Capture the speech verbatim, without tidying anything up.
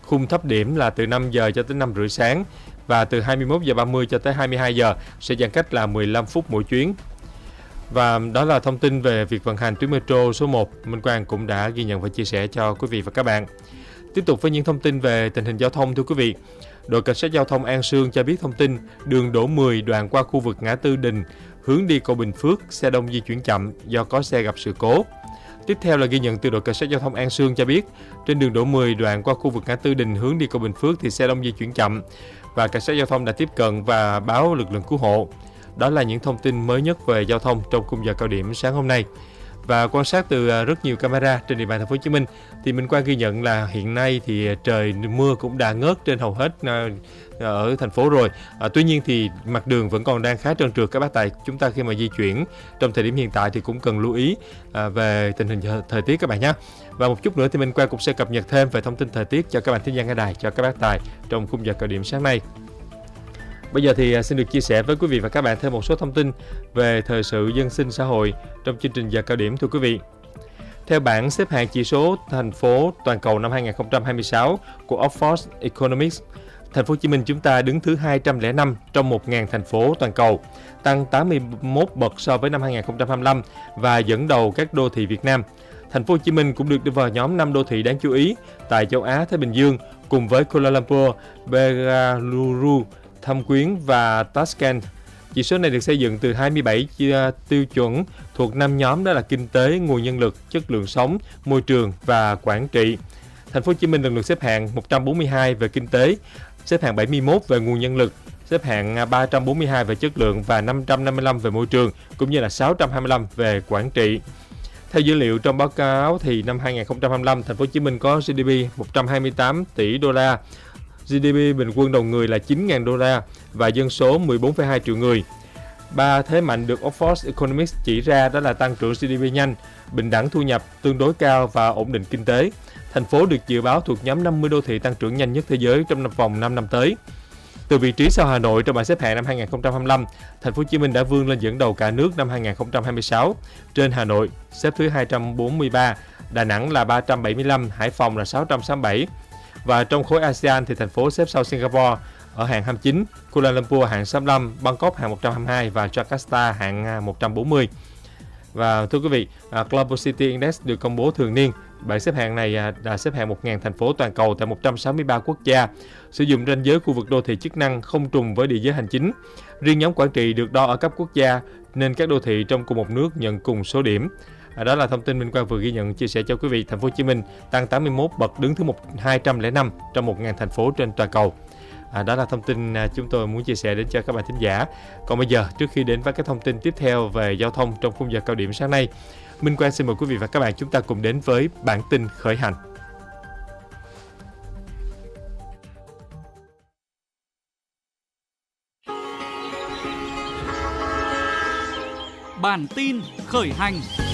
Khung thấp điểm là từ năm giờ cho tới năm rưỡi sáng và từ hai mươi mốt giờ ba mươi cho tới hai mươi hai giờ sẽ giãn cách là mười lăm phút mỗi chuyến. Và đó là thông tin về việc vận hành tuyến metro số một. Minh Quang cũng đã ghi nhận và chia sẻ cho quý vị và các bạn. Tiếp tục với những thông tin về tình hình giao thông, thưa quý vị. Đội cảnh sát giao thông An Sương cho biết thông tin đường đỗ mười đoạn qua khu vực ngã tư Đình hướng đi cầu Bình Phước, xe đông di chuyển chậm do có xe gặp sự cố. Tiếp theo là ghi nhận từ đội cảnh sát giao thông An Sương cho biết trên đường đỗ mười đoạn qua khu vực ngã tư Đình hướng đi cầu Bình Phước thì xe đông di chuyển chậm và cảnh sát giao thông đã tiếp cận và báo lực lượng cứu hộ. Đó là những thông tin mới nhất về giao thông trong khung giờ cao điểm sáng hôm nay. Và quan sát từ rất nhiều camera trên địa bàn thành phố Hồ Chí Minh thì Minh Quang ghi nhận là hiện nay thì trời mưa cũng đã ngớt trên hầu hết ở thành phố rồi. À, tuy nhiên thì mặt đường vẫn còn đang khá trơn trượt các bác tài. Chúng ta khi mà di chuyển trong thời điểm hiện tại thì cũng cần lưu ý à, về tình hình thời tiết các bạn nhé. Và một chút nữa thì Minh Quang cũng sẽ cập nhật thêm về thông tin thời tiết cho các bạn thính giả nghe đài, cho các bác tài trong khung giờ cao điểm sáng nay. Bây giờ thì xin được chia sẻ với quý vị và các bạn thêm một số thông tin về thời sự dân sinh xã hội trong chương trình giờ cao điểm, thưa quý vị. Theo bảng xếp hạng chỉ số thành phố toàn cầu năm hai không hai sáu của Oxford Economics, thành phố Hồ Chí Minh chúng ta đứng thứ hai trăm lẻ năm trong một nghìn thành phố toàn cầu, tăng tám mươi mốt bậc so với năm hai không hai lăm và dẫn đầu các đô thị Việt Nam. Thành phố Hồ Chí Minh cũng được đưa vào nhóm năm đô thị đáng chú ý tại châu Á Thái Bình Dương cùng với Kuala Lumpur, Bengaluru, Thâm Quyến và Tashkent. Chỉ số này được xây dựng từ hai mươi bảy tiêu chuẩn thuộc năm nhóm, đó là kinh tế, nguồn nhân lực, chất lượng sống, môi trường và quản trị. Thành phố Hồ Chí Minh lần lượt xếp hạng một trăm bốn mươi hai về kinh tế, xếp hạng bảy mươi mốt về nguồn nhân lực, xếp hạng ba trăm bốn mươi hai về chất lượng và năm trăm năm mươi lăm về môi trường, cũng như là sáu trăm hai mươi lăm về quản trị. Theo dữ liệu trong báo cáo thì năm hai không hai lăm, thành phố Hồ Chí Minh có giê đê pê một trăm hai mươi tám tỷ đô la, giê đê pê bình quân đầu người là chín nghìn đô la và dân số mười bốn phẩy hai triệu người. Ba thế mạnh được Oxford Economics chỉ ra đó là tăng trưởng giê đê pê nhanh, bình đẳng thu nhập tương đối cao và ổn định kinh tế. Thành phố được dự báo thuộc nhóm năm mươi đô thị tăng trưởng nhanh nhất thế giới trong vòng năm năm tới. Từ vị trí sau Hà Nội trong bảng xếp hạng năm hai không hai lăm, thành phố Hồ Chí Minh đã vươn lên dẫn đầu cả nước năm hai không hai sáu. Trên Hà Nội xếp thứ hai trăm bốn mươi ba, Đà Nẵng là ba trăm bảy mươi lăm, Hải Phòng là sáu trăm sáu mươi bảy. Và trong khối a sê an thì thành phố xếp sau Singapore ở hạng hai mươi chín, Kuala Lumpur hạng sáu mươi lăm, Bangkok hạng một trăm hai mươi hai và Jakarta hạng một trăm bốn mươi. Và thưa quý vị, Global City Index được công bố thường niên. Bảng xếp hạng này đã xếp hạng một nghìn thành phố toàn cầu tại một trăm sáu mươi ba quốc gia, sử dụng ranh giới khu vực đô thị chức năng không trùng với địa giới hành chính. Riêng nhóm quản trị được đo ở cấp quốc gia nên các đô thị trong cùng một nước nhận cùng số điểm. À, đó là thông tin Minh Quang vừa ghi nhận chia sẻ cho quý vị. Thành phố Hồ Chí Minh tăng tám mươi mốt bậc, đứng thứ hai trăm lẻ năm trong một nghìn thành phố trên toàn cầu. À, đó là thông tin chúng tôi muốn chia sẻ đến cho các bạn thính giả. Còn bây giờ, trước khi đến với các thông tin tiếp theo về giao thông trong khung giờ cao điểm sáng nay, Minh Quang xin mời quý vị và các bạn chúng ta cùng đến với bản tin khởi hành. Bản tin khởi hành.